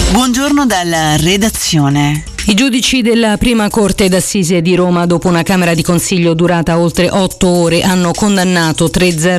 Buongiorno dalla redazione. I giudici della prima corte d'assise di Roma, dopo una camera di consiglio durata oltre 8 ore, hanno condannato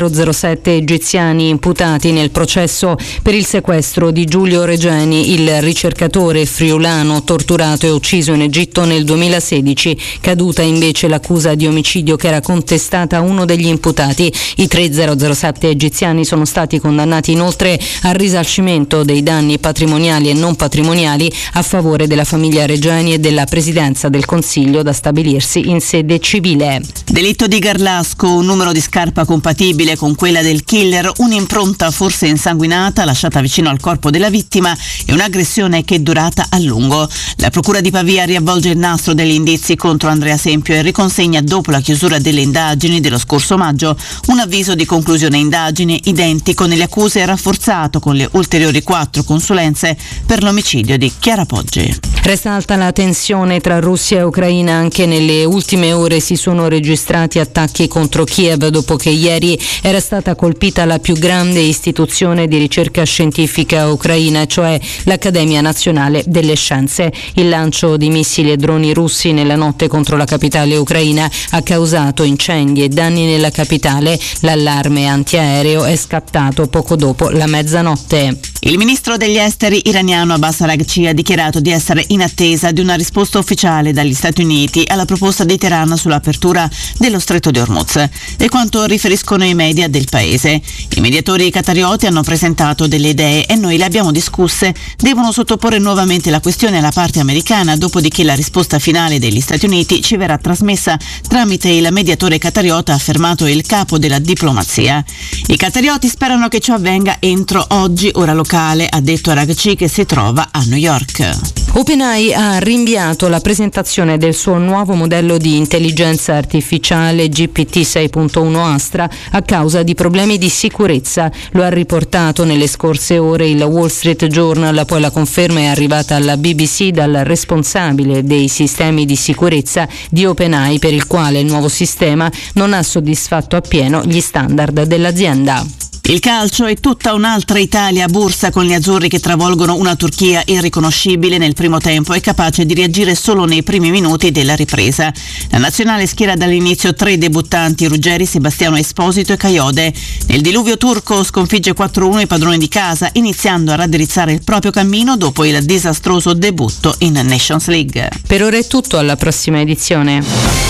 3007 egiziani imputati nel processo per il sequestro di Giulio Regeni, il ricercatore friulano torturato e ucciso in Egitto nel 2016, caduta invece l'accusa di omicidio che era contestata a uno degli imputati. I 3007 egiziani sono stati condannati inoltre al risarcimento dei danni patrimoniali e non patrimoniali a favore della famiglia Regeni e della Presidenza del Consiglio, da stabilirsi in sede civile. Delitto di Garlasco, un numero di scarpa compatibile con quella del killer, un'impronta forse insanguinata lasciata vicino al corpo della vittima e un'aggressione che è durata a lungo. La Procura di Pavia riavvolge il nastro degli indizi contro Andrea Sempio e riconsegna, dopo la chiusura delle indagini dello scorso maggio, un avviso di conclusione indagine identico nelle accuse e rafforzato con le ulteriori 4 consulenze per l'omicidio di Chiara Poggi. Resta alta la tensione tra Russia e Ucraina. Anche nelle ultime ore si sono registrati attacchi contro Kiev dopo che ieri era stata colpita la più grande istituzione di ricerca scientifica ucraina, cioè l'Accademia Nazionale delle Scienze. Il lancio di missili e droni russi nella notte contro la capitale ucraina ha causato incendi e danni nella capitale. L'allarme antiaereo è scattato poco dopo la mezzanotte. Il ministro degli esteri iraniano Abbas Araghchi ha dichiarato di essere in attesa di una risposta ufficiale dagli Stati Uniti alla proposta di Teheran sull'apertura dello Stretto di Hormuz, e quanto riferiscono i media del paese. I mediatori qatarioti hanno presentato delle idee e noi le abbiamo discusse. Devono sottoporre nuovamente la questione alla parte americana, dopodiché la risposta finale degli Stati Uniti ci verrà trasmessa tramite il mediatore qatariota, ha affermato il capo della diplomazia. I qatarioti sperano che ciò avvenga entro oggi, ora locale, ha detto Araghchi, che si trova a New York. OpenAI ha rinviato la presentazione del suo nuovo modello di intelligenza artificiale GPT 6.1 Astra a causa di problemi di sicurezza. Lo ha riportato nelle scorse ore il Wall Street Journal, poi la conferma è arrivata alla BBC dal responsabile dei sistemi di sicurezza di OpenAI, per il quale il nuovo sistema non ha soddisfatto appieno gli standard dell'azienda. Il calcio è tutta un'altra Italia a Bursa, con gli azzurri che travolgono una Turchia irriconoscibile nel primo tempo e capace di reagire solo nei primi minuti della ripresa. La nazionale schiera dall'inizio 3 debuttanti: Ruggeri, Sebastiano Esposito e Kayode. Nel diluvio turco sconfigge 4-1 i padroni di casa, iniziando a raddrizzare il proprio cammino dopo il disastroso debutto in Nations League. Per ora è tutto, alla prossima edizione.